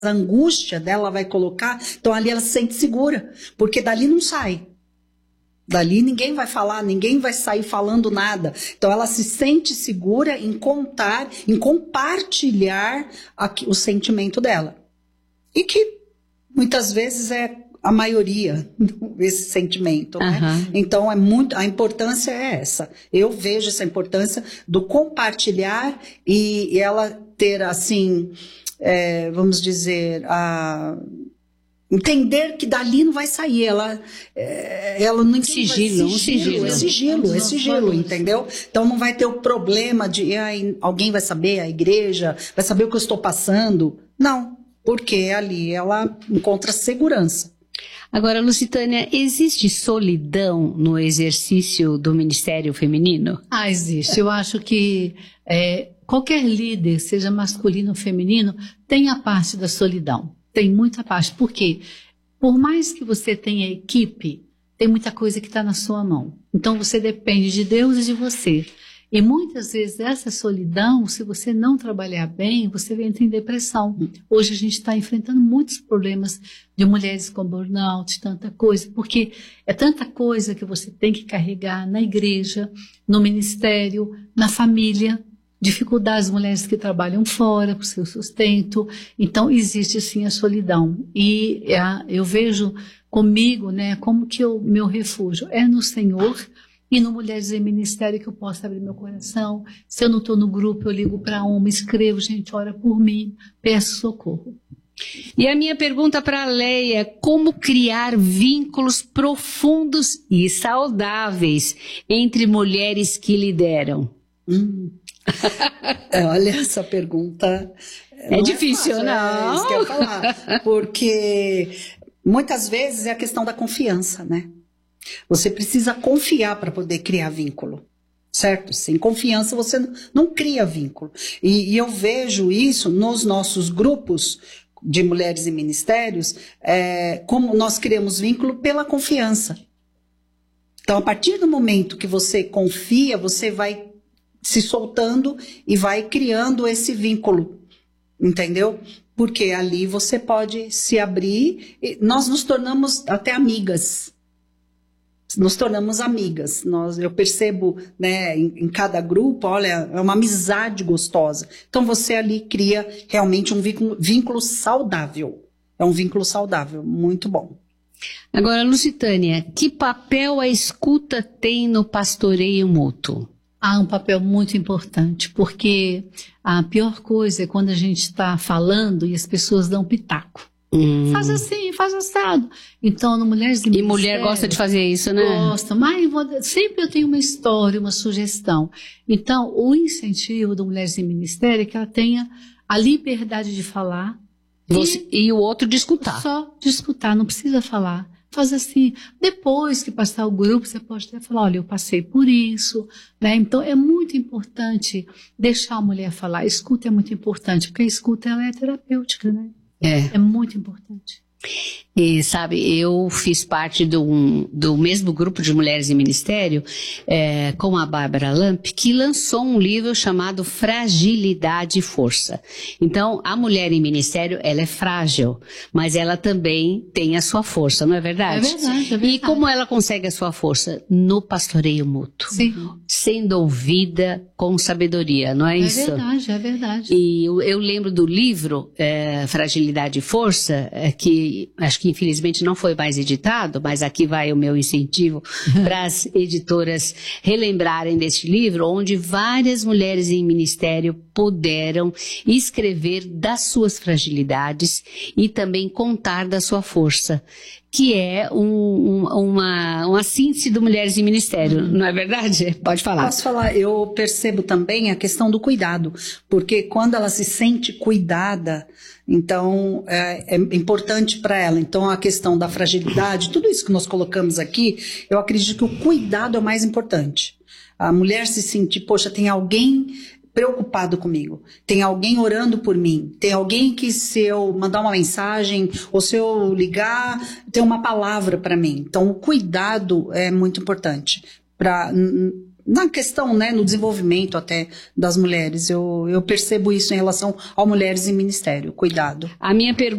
angústia dela vai colocar, então ali ela se sente segura, porque dali não sai. Dali ninguém vai falar, ninguém vai sair falando nada. Então ela se sente segura em contar, em compartilhar o sentimento dela. E que muitas vezes é a maioria esse sentimento, né? Então a importância é essa. Eu vejo essa importância do compartilhar e ela ter assim, vamos dizer, entender que dali não vai sair, ela não sigilo, entendeu? Então não vai ter o problema de alguém vai saber, a igreja vai saber o que eu estou passando. Não, porque ali ela encontra segurança. Agora, Lucitânia, existe solidão no exercício do ministério feminino? Existe. Eu acho que qualquer líder, seja masculino ou feminino, tem a parte da solidão. Tem muita parte, porque por mais que você tenha equipe, tem muita coisa que está na sua mão. Então você depende de Deus e de você. E muitas vezes essa solidão, se você não trabalhar bem, você entra em depressão. Hoje a gente está enfrentando muitos problemas de mulheres com burnout, tanta coisa, porque é tanta coisa que você tem que carregar na igreja, no ministério, na família. Dificuldades, mulheres que trabalham fora para o seu sustento. Então, existe sim a solidão. E eu vejo comigo, né, como que meu refúgio é no Senhor e no Mulheres em Ministério que eu posso abrir meu coração. Se eu não estou no grupo, eu ligo para uma, escrevo, gente, ora por mim, peço socorro. E a minha pergunta para a Leia é como criar vínculos profundos e saudáveis entre mulheres que lideram? Olha, essa pergunta é difícil, não? É isso que eu ia falar. Porque muitas vezes é a questão da confiança, né? Você precisa confiar para poder criar vínculo, certo? Sem confiança você não cria vínculo. E eu vejo isso nos nossos grupos de mulheres em ministérios, como nós criamos vínculo pela confiança. Então, a partir do momento que você confia, você vai se soltando e vai criando esse vínculo, entendeu? Porque ali você pode se abrir e nós nos tornamos até amigas. Nos tornamos amigas. Eu percebo, né, em cada grupo, olha, é uma amizade gostosa. Então você ali cria realmente um vínculo saudável. É um vínculo saudável, muito bom. Agora, Lucitânia, que papel a escuta tem no pastoreio mútuo? Um papel muito importante, porque a pior coisa é quando a gente está falando e as pessoas dão pitaco. Faz assim, faz assado. Então, no Mulheres em Ministério... E mulher gosta de fazer isso, né? Gosta, mas sempre eu tenho uma história, uma sugestão. Então, o incentivo do Mulheres em Ministério é que ela tenha a liberdade de falar. E o outro de escutar. Só de escutar, não precisa falar. Faz assim, depois que passar o grupo, você pode até falar, olha, eu passei por isso, né? Então, é muito importante deixar a mulher falar. A escuta é muito importante, porque a escuta ela é terapêutica, né? É muito importante. E sabe, eu fiz parte do mesmo grupo de mulheres em ministério com a Bárbara Lamp, que lançou um livro chamado Fragilidade e Força. Então, a mulher em ministério, ela é frágil, mas ela também tem a sua força, não é verdade? É verdade. E como ela consegue a sua força? No pastoreio mútuo. Sim. Sendo ouvida com sabedoria, não é isso? É verdade. E eu lembro do livro Fragilidade e Força, que acho que infelizmente não foi mais editado, mas aqui vai o meu incentivo para as editoras relembrarem deste livro, onde várias mulheres em ministério puderam escrever das suas fragilidades e também contar da sua força, que é uma síntese do Mulheres em Ministério, não é verdade? Pode falar. Posso falar, eu percebo também a questão do cuidado, porque quando ela se sente cuidada, então é importante para ela. Então a questão da fragilidade, tudo isso que nós colocamos aqui, eu acredito que o cuidado é o mais importante. A mulher se sentir, poxa, tem alguém preocupado comigo, tem alguém orando por mim, tem alguém que se eu mandar uma mensagem ou se eu ligar, tem uma palavra para mim. Então o cuidado é muito importante. na questão, né, no desenvolvimento até das mulheres. Eu percebo isso em relação a mulheres em ministério. Cuidado. A minha pergunta